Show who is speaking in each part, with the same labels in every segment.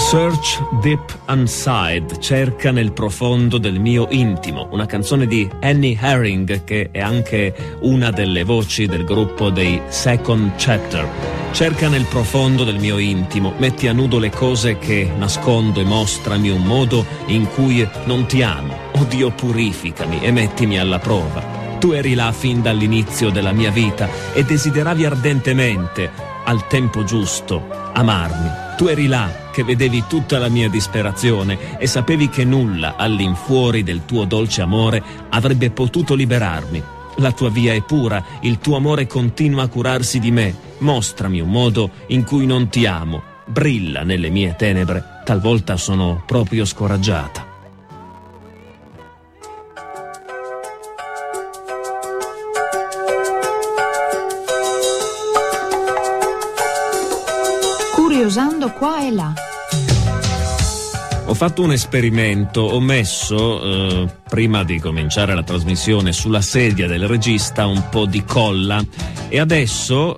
Speaker 1: Search Deep Inside, cerca nel profondo del mio intimo, una canzone di Annie Herring che è anche una delle voci del gruppo dei Second Chapter. Cerca nel profondo del mio intimo, metti a nudo le cose che nascondo e mostrami un modo in cui non ti amo. Oh Dio, purificami e mettimi alla prova. Tu eri là fin dall'inizio della mia vita e desideravi ardentemente, al tempo giusto, amarmi. Tu eri là che vedevi tutta la mia disperazione e sapevi che nulla all'infuori del tuo dolce amore avrebbe potuto liberarmi. La tua via è pura, il tuo amore continua a curarsi di me. Mostrami un modo in cui non ti amo. Brilla nelle mie tenebre, talvolta sono proprio scoraggiata.
Speaker 2: Curiosando qua e là.
Speaker 1: Ho fatto un esperimento, ho messo, prima di cominciare la trasmissione, sulla sedia del regista un po' di colla e adesso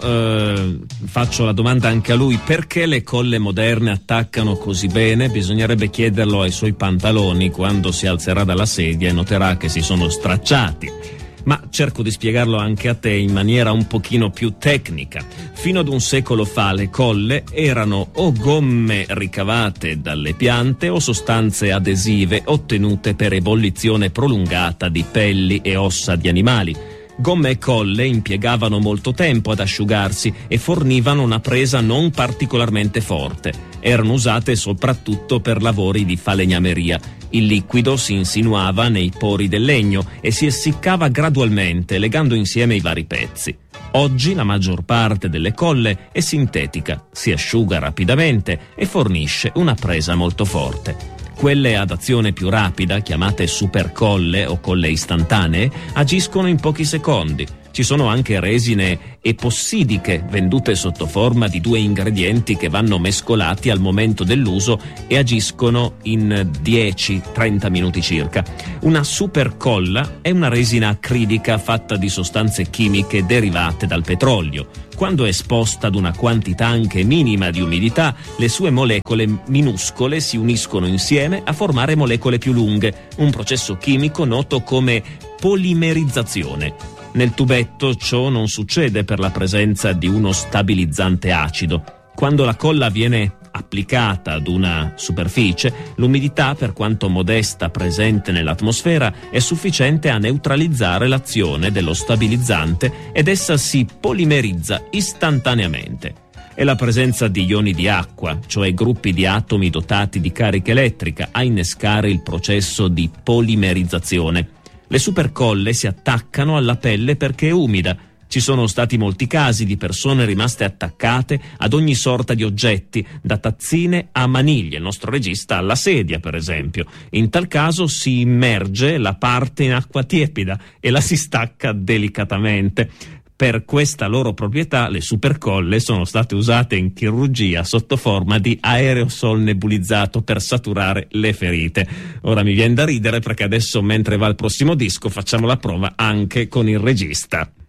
Speaker 1: faccio la domanda anche a lui: perché le colle moderne attaccano così bene? Bisognerebbe chiederlo ai suoi pantaloni quando si alzerà dalla sedia e noterà che si sono stracciati. Ma cerco di spiegarlo anche a te in maniera un pochino più tecnica. Fino ad un secolo fa le colle erano o gomme ricavate dalle piante o sostanze adesive ottenute per ebollizione prolungata di pelli e ossa di animali. Gomme e colle impiegavano molto tempo ad asciugarsi e fornivano una presa non particolarmente forte. Erano usate soprattutto per lavori di falegnameria. Il liquido si insinuava nei pori del legno e si essiccava gradualmente, legando insieme i vari pezzi. Oggi la maggior parte delle colle è sintetica, si asciuga rapidamente e fornisce una presa molto forte. Quelle ad azione più rapida, chiamate supercolle o colle istantanee, agiscono in pochi secondi. Ci sono anche resine epossidiche vendute sotto forma di 2 ingredienti che vanno mescolati al momento dell'uso e agiscono in 10-30 minuti circa. Una supercolla è una resina acrilica fatta di sostanze chimiche derivate dal petrolio. Quando è esposta ad una quantità anche minima di umidità, le sue molecole minuscole si uniscono insieme a formare molecole più lunghe, un processo chimico noto come polimerizzazione. Nel tubetto ciò non succede per la presenza di uno stabilizzante acido. Quando la colla viene applicata ad una superficie, l'umidità, per quanto modesta presente nell'atmosfera, è sufficiente a neutralizzare l'azione dello stabilizzante ed essa si polimerizza istantaneamente. È la presenza di ioni di acqua, cioè gruppi di atomi dotati di carica elettrica, a innescare il processo di polimerizzazione. Le supercolle si attaccano alla pelle perché è umida. Ci sono stati molti casi di persone rimaste attaccate ad ogni sorta di oggetti, da tazzine a maniglie, il nostro regista alla sedia per esempio. In tal caso si immerge la parte in acqua tiepida e la si stacca delicatamente. Per questa loro proprietà le supercolle sono state usate in chirurgia sotto forma di aerosol nebulizzato per saturare le ferite. Ora mi viene da ridere perché adesso, mentre va il prossimo disco, facciamo la prova anche con il regista.